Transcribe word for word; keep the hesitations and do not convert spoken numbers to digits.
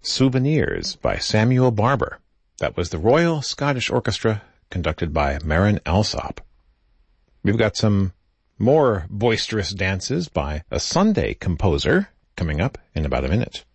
Souvenirs by Samuel Barber. That was the Royal Scottish Orchestra, conducted by Marin Alsop. We've got some more boisterous dances by a Sunday composer coming up in about a minute.